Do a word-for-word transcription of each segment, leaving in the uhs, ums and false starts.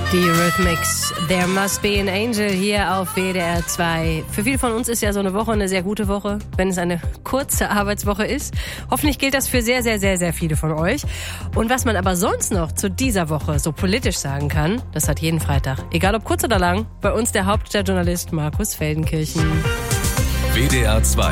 Die Eurythmics, There Must Be an Angel hier auf W D R zwei. Für viele von uns ist ja so eine Woche eine sehr gute Woche, wenn es eine kurze Arbeitswoche ist. Hoffentlich gilt das für sehr, sehr, sehr, sehr viele von euch. Und was man aber sonst noch zu dieser Woche so politisch sagen kann, das hat jeden Freitag, egal ob kurz oder lang, bei uns der Hauptstadtjournalist Markus Feldenkirchen. W D R zwei,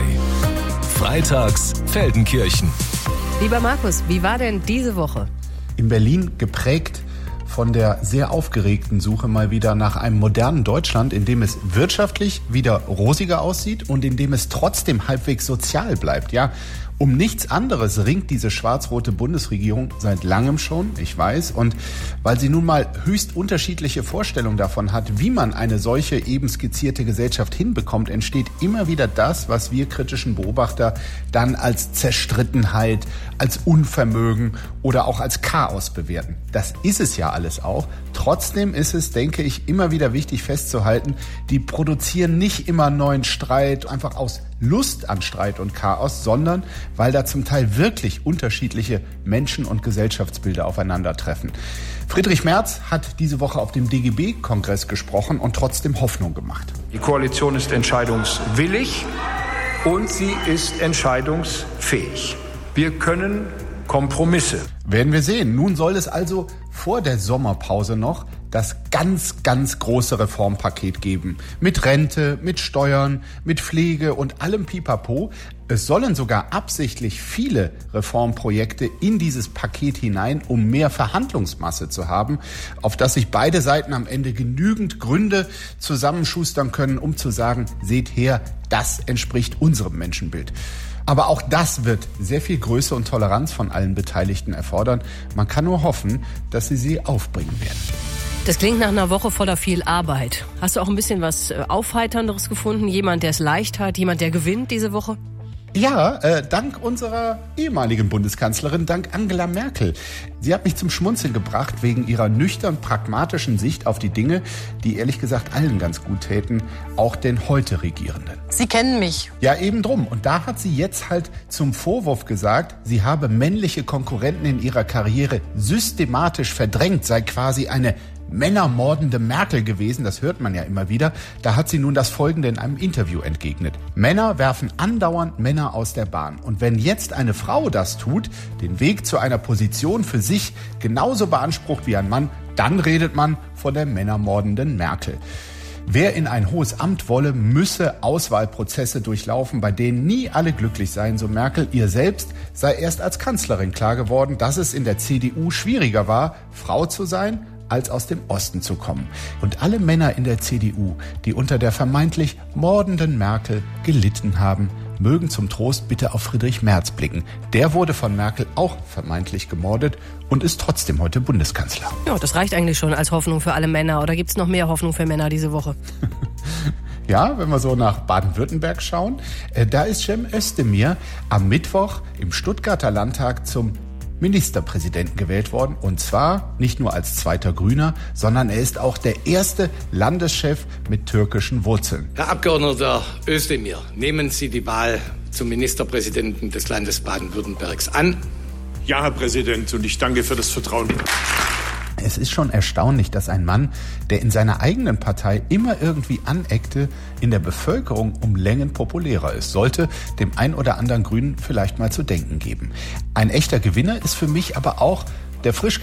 Freitags Feldenkirchen. Lieber Markus, wie war denn diese Woche? In Berlin geprägt von der sehr aufgeregten Suche mal wieder nach einem modernen Deutschland, in dem es wirtschaftlich wieder rosiger aussieht und in dem es trotzdem halbwegs sozial bleibt. Ja, um nichts anderes ringt diese schwarz-rote Bundesregierung seit langem schon, ich weiß. Und weil sie nun mal höchst unterschiedliche Vorstellungen davon hat, wie man eine solche eben skizzierte Gesellschaft hinbekommt, entsteht immer wieder das, was wir kritischen Beobachter dann als Zerstrittenheit, als Unvermögen oder auch als Chaos bewerten. Das ist es ja alles auch. Trotzdem ist es, denke ich, immer wieder wichtig festzuhalten, die produzieren nicht immer neuen Streit einfach aus Lust an Streit und Chaos, sondern weil da zum Teil wirklich unterschiedliche Menschen- und Gesellschaftsbilder aufeinandertreffen. Friedrich Merz hat diese Woche auf dem D G B-Kongress gesprochen und trotzdem Hoffnung gemacht. Die Koalition ist entscheidungswillig und sie ist entscheidungsfähig. Wir können Kompromisse. Werden wir sehen. Nun soll es also vor der Sommerpause noch das ganz, ganz große Reformpaket geben. Mit Rente, mit Steuern, mit Pflege und allem Pipapo. Es sollen sogar absichtlich viele Reformprojekte in dieses Paket hinein, um mehr Verhandlungsmasse zu haben, auf das sich beide Seiten am Ende genügend Gründe zusammenschustern können, um zu sagen, seht her, das entspricht unserem Menschenbild. Aber auch das wird sehr viel Größe und Toleranz von allen Beteiligten erfordern. Man kann nur hoffen, dass sie sie aufbringen werden. Das klingt nach einer Woche voller viel Arbeit. Hast du auch ein bisschen was Aufheiternderes gefunden? Jemand, der es leicht hat? Jemand, der gewinnt diese Woche? Ja, äh, dank unserer ehemaligen Bundeskanzlerin, dank Angela Merkel. Sie hat mich zum Schmunzeln gebracht wegen ihrer nüchtern pragmatischen Sicht auf die Dinge, die ehrlich gesagt allen ganz gut täten, auch den heute Regierenden. Sie kennen mich. Ja, eben drum. Und da hat sie jetzt halt zum Vorwurf gesagt, sie habe männliche Konkurrenten in ihrer Karriere systematisch verdrängt, sei quasi eine männermordende Merkel gewesen, das hört man ja immer wieder. Da hat sie nun das Folgende in einem Interview entgegnet. Männer werfen andauernd Männer aus der Bahn. Und wenn jetzt eine Frau das tut, den Weg zu einer Position für sich genauso beansprucht wie ein Mann, dann redet man von der männermordenden Merkel. Wer in ein hohes Amt wolle, müsse Auswahlprozesse durchlaufen, bei denen nie alle glücklich seien, so Merkel. Ihr selbst sei erst als Kanzlerin klar geworden, dass es in der C D U schwieriger war, Frau zu sein, als aus dem Osten zu kommen. Und alle Männer in der C D U, die unter der vermeintlich mordenden Merkel gelitten haben, mögen zum Trost bitte auf Friedrich Merz blicken. Der wurde von Merkel auch vermeintlich gemordet und ist trotzdem heute Bundeskanzler. Ja, das reicht eigentlich schon als Hoffnung für alle Männer. Oder gibt es noch mehr Hoffnung für Männer diese Woche? Ja, wenn wir so nach Baden-Württemberg schauen, äh, da ist Cem Özdemir am Mittwoch im Stuttgarter Landtag zum Ministerpräsidenten gewählt worden. Und zwar nicht nur als zweiter Grüner, sondern er ist auch der erste Landeschef mit türkischen Wurzeln. Herr Abgeordneter Özdemir, nehmen Sie die Wahl zum Ministerpräsidenten des Landes Baden-Württembergs an? Ja, Herr Präsident, und ich danke für das Vertrauen. Es ist schon erstaunlich, dass ein Mann, der in seiner eigenen Partei immer irgendwie aneckte, in der Bevölkerung um Längen populärer ist. Sollte dem ein oder anderen Grünen vielleicht mal zu denken geben. Ein echter Gewinner ist für mich aber auch der frisch